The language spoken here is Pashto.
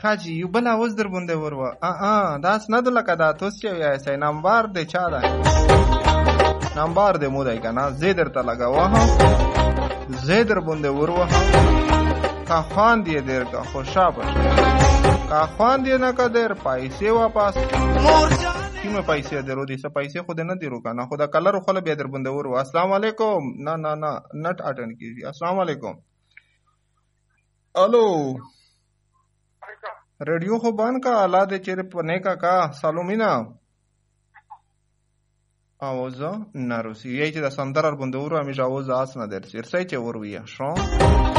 حاجی یو بل اوز در بونده وروا داس ندو لکه دا توس چه ویسای نمبر ده چا ده نمبر ده مو ده کنا زیدر تا لگا زیدر بونده وروا که خوان دیه دیر که خوشا باشه که خوان دیه نکه دیر پیسه واپس کیم پیسه درو دیسه پیسه خود نه دیرو کنا خدا کلر خلا بیا در بونده وروا السلام علیکم نه نت اٹینڈ کیجیے السلام علیکم الو रेडियो को बंद का आला दे चेरे पने का सालोमिना आवाज ना रुसी यही चीज संदर और बंदूर हमेशा आवाज आस ना देर सिर सही चे वरुया शो